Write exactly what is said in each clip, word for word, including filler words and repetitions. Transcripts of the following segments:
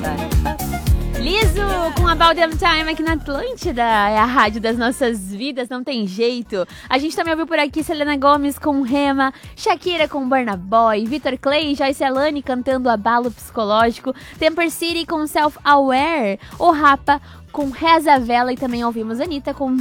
Liso com About Damn Time aqui na Atlântida, é a rádio das nossas vidas, não tem jeito. A gente também ouviu por aqui Selena Gomez com Rema, Shakira com Burna Boy, Vitor Clay e Joyce Alane cantando Abalo Psicológico, Temper City com Self Aware, O Rapa com Reza a Vela e também ouvimos Anitta com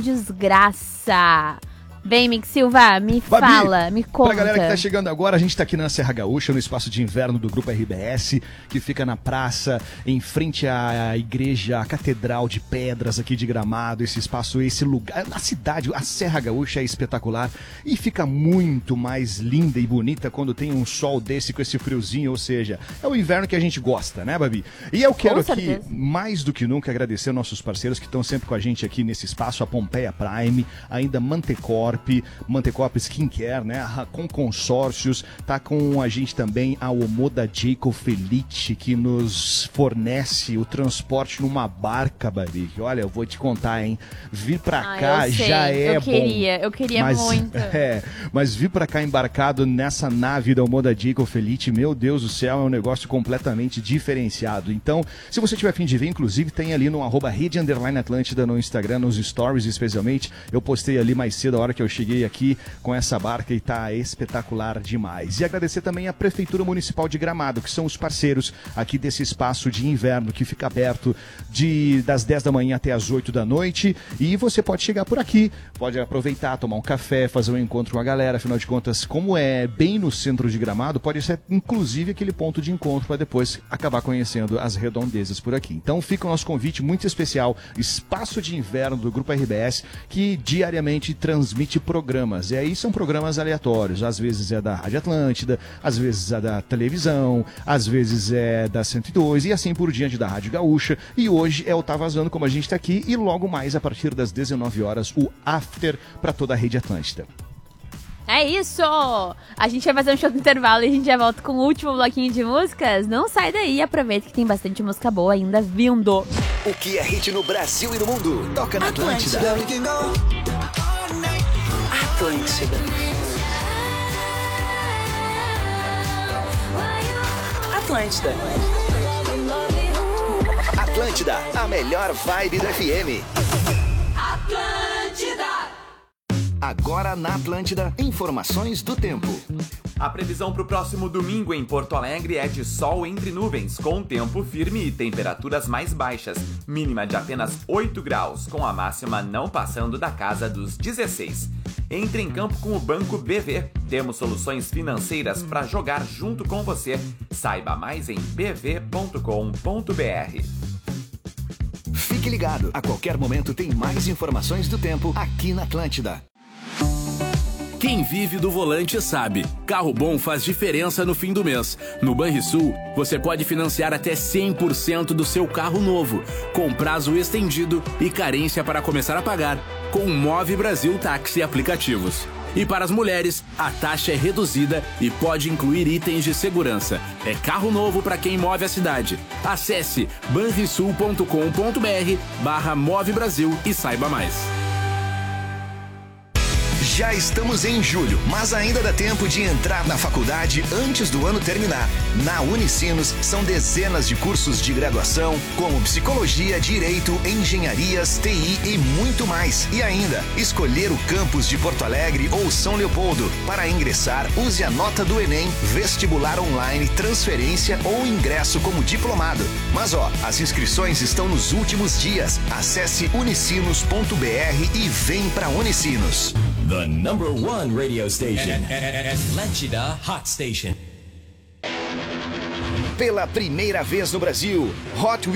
Desgraça. Bem, Mick Silva, me Babi, fala, me conta. Pra galera que tá chegando agora, a gente tá aqui na Serra Gaúcha, no espaço de inverno do Grupo R B S, que fica na praça, em frente à igreja, à Catedral de Pedras aqui de Gramado, esse espaço, esse lugar, a cidade, a Serra Gaúcha é espetacular e fica muito mais linda e bonita quando tem um sol desse com esse friozinho, ou seja, é o inverno que a gente gosta, né, Babi? E eu quero aqui, mais do que nunca, agradecer nossos parceiros que estão sempre com a gente aqui nesse espaço, a Pompeia Prime, ainda Mantecor, Mantecorp Skincare, né? Com consórcios, tá com a gente também a Omoda Jacob Felite, que nos fornece o transporte numa barca, Babi. Olha, eu vou te contar, hein? Vir pra ah, cá já é eu bom. Queria, eu queria mas, muito. É, mas vir pra cá embarcado nessa nave da Omoda Jacob Felite, meu Deus do céu, é um negócio completamente diferenciado. Então, se você tiver fim de ver, inclusive, tem ali no arroba Rede Underline Atlântida no Instagram, nos stories especialmente. Eu postei ali mais cedo, a hora que eu cheguei aqui com essa barca e tá espetacular demais. E agradecer também à Prefeitura Municipal de Gramado, que são os parceiros aqui desse espaço de inverno que fica aberto de, das dez da manhã até as oito da noite. E você pode chegar por aqui, pode aproveitar, tomar um café, fazer um encontro com a galera. Afinal de contas, como é bem no centro de Gramado, pode ser inclusive aquele ponto de encontro para depois acabar conhecendo as redondezas por aqui. Então fica o nosso convite muito especial, Espaço de Inverno do Grupo R B S, que diariamente transmite programas, e aí são programas aleatórios, às vezes é da Rádio Atlântida, às vezes é da televisão, às vezes é da cento e dois e assim por diante da Rádio Gaúcha, e hoje é o Tá Vazando como a gente tá aqui, e logo mais a partir das dezenove horas o After para toda a Rede Atlântida. É isso! A gente vai fazer um show do intervalo e a gente já volta com o último bloquinho de músicas. Não sai daí, aproveita que tem bastante música boa ainda vindo. O que é hit no Brasil e no mundo? Toca na Atlântida. Atlântida. Atlântida. Atlântida, a melhor vibe do F M. Atlântida. Agora na Atlântida, informações do tempo. A previsão para o próximo domingo em Porto Alegre é de sol entre nuvens, com tempo firme e temperaturas mais baixas, mínima de apenas oito graus, com a máxima não passando da casa dos dezesseis. Entre em campo com o Banco B V. Temos soluções financeiras para jogar junto com você. Saiba mais em b v ponto com ponto b r. Fique ligado, a qualquer momento tem mais informações do tempo aqui na Atlântida. Quem vive do volante sabe, carro bom faz diferença no fim do mês. No Banrisul, você pode financiar até cem por cento do seu carro novo, com prazo estendido e carência para começar a pagar, com o Move Brasil Táxi Aplicativos. E para as mulheres, a taxa é reduzida e pode incluir itens de segurança. É carro novo para quem move a cidade. Acesse banrisul ponto com ponto b r barra Move Brasil e saiba mais. Já estamos em julho, mas ainda dá tempo de entrar na faculdade antes do ano terminar. Na Unicinos, são dezenas de cursos de graduação, como psicologia, direito, engenharias, T I e muito mais. E ainda, escolher o campus de Porto Alegre ou São Leopoldo. Para ingressar, use a nota do Enem, vestibular online, transferência ou ingresso como diplomado. Mas ó, as inscrições estão nos últimos dias. Acesse unicinos ponto b r e vem pra Unicinos. The number one radio station. Atlântida Hot Station. Pela primeira vez no Brasil, Hot